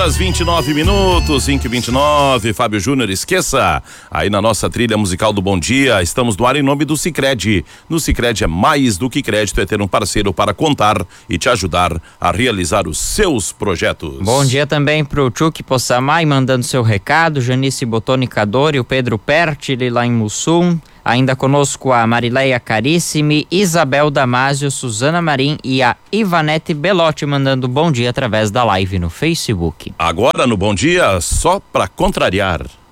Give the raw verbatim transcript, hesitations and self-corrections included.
horas vinte e nove minutos, cinco e vinte e nove. Fábio Júnior, esqueça. Aí na nossa trilha musical do Bom Dia, estamos no ar em nome do Sicredi. No Sicredi é mais do que crédito, é ter um parceiro para contar e te ajudar a realizar os seus projetos. Bom dia também pro Chuck Possamay, mandando seu recado, Janice Botonicador e o Pedro Pertili lá em Mussum. Ainda conosco a Marileia Carissimi, Isabel Damasio, Suzana Marim e a Ivanete Belotti mandando bom dia através da live no Facebook. Agora no Bom Dia, só pra contrariar.